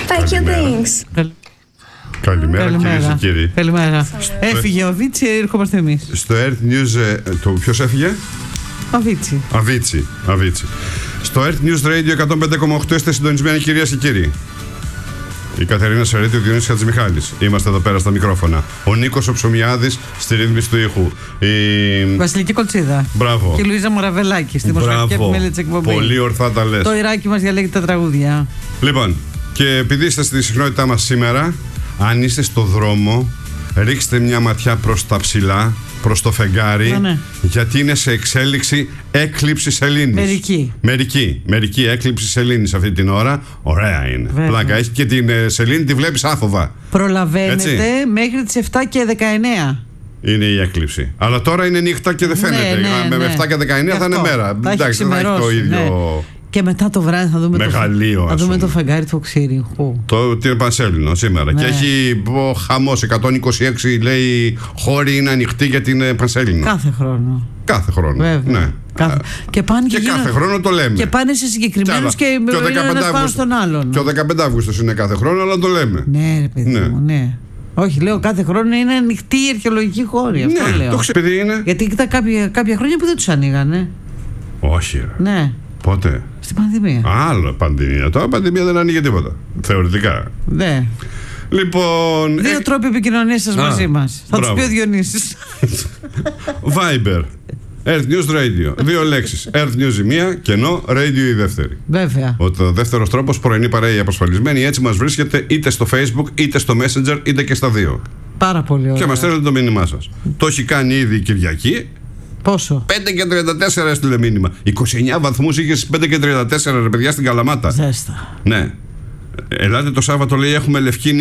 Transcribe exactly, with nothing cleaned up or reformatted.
Pack your things. Καλημέρα, Καλημέρα. κυρίες και κύριοι. Καλημέρα. Έφυγε ο Βίτσι, ερχόμαστε εμείς. Στο Earth News. ε, το, ποιος έφυγε? Ο Βίτσι. Αβίτσι. Αβίτσι. Στο Earth News Radio εκατόν πέντε κόμμα οκτώ είστε συντονισμένοι, κυρίες και κύριοι. Η Κατερίνα Σερέτη, ο Διονύσης Χατζημιχάλης. Είμαστε εδώ πέρα στα μικρόφωνα. Ο Νίκος ο Ψωμιάδης στη ρύθμιση του ήχου. Η... Βασιλική Κολτσίδα. Μπράβο. Και η Λουίζα Μοραβελάκη στη δημοσιογραφική επιμέλεια της εκπομπής. Πολύ ορθά τα λες. Το Ιράκι μας διαλέγει τα τραγούδια. Λοιπόν, και επειδή είστε στη συχνότητά μας σήμερα, αν είστε στο δρόμο, ρίξτε μια ματιά προς τα ψηλά, προς το φεγγάρι, Ναι, ναι. γιατί είναι σε εξέλιξη έκλειψη σελήνης. Μερική. Μερική. Μερική έκλειψη σελήνης αυτή την ώρα. Ωραία είναι. Βέβαια. Πλάκα έχει και την ε, σελήνη τη βλέπεις άφοβα. Προλαβαίνετε Έτσι. μέχρι τις επτά και δεκαεννέα. Είναι η έκλειψη. Αλλά τώρα είναι νύχτα και δεν φαίνεται. Ναι, ναι, με ναι. επτά και δεκαεννέα θα είναι Γι' αυτό. μέρα. Θα έχει Εντάξει, δεν θα έχει το ξημερώσει, ίδιο. ναι. Και μετά το βράδυ θα δούμε, Μεγαλείο, το, θα ας δούμε πούμε. το φεγγάρι του Οξύριχου. Το τι είναι πανσέλινο σήμερα. Ναι. Και έχει ο χαμός. εκατόν είκοσι έξι λέει χώροι είναι ανοιχτοί για την ε, πανσέλινο. Κάθε χρόνο. Κάθε χρόνο. Βέβαια. Ναι. Κάθε... Και, πάνε Και και, κάθε γίνονται- χρόνο το λέμε. Και πάνε σε συγκεκριμένους και, και ο είναι ένας πάνω Αύγουστος- στον άλλον. Και ο δεκαπέντε Αυγούστου είναι κάθε χρόνο, αλλά το λέμε. Ναι, ρε παιδί Ναι. μου, ναι. Όχι, λέω κάθε χρόνο είναι ανοιχτή η αρχαιολογική χώρη. Αυτό Ναι, λέω. το ξέρω. Επειδή είναι. Γιατί κοίτα, κάποια, κάποια χρόνια που δεν τους ανοίγανε. Όχι, ρε. Ναι, Πότε. στην πανδημία. Άλλο πανδημία. Τώρα πανδημία δεν ανοίγει τίποτα. Θεωρητικά. Ναι. Λοιπόν. Δύο ε, τρόποι επικοινωνίας σας Α, μαζί μας. Θα τους μπράβο. πει ο Διονύσης. Viber. Earth News Radio. Δύο λέξεις. Earth News η μία, κενό, Radio η δεύτερη. Βέβαια. Ο δεύτερο τρόπο, πρωινή παρέα η απασφαλισμένη, έτσι μας βρίσκεται είτε στο Facebook, είτε στο Messenger, είτε και στα δύο. Πάρα πολύ ωραία. Και μας στέλνετε το μήνυμά σας. Το έχει κάνει ήδη η Κυριακή. Πόσο? πέντε και τριάντα τέσσερα έστειλε μήνυμα. είκοσι εννέα βαθμούς είχε στις πέντε και τριάντα τέσσερα, ρε παιδιά, στην Καλαμάτα. Ζέστα. Ναι. Ελάτε το Σάββατο, λέει, έχουμε λευκή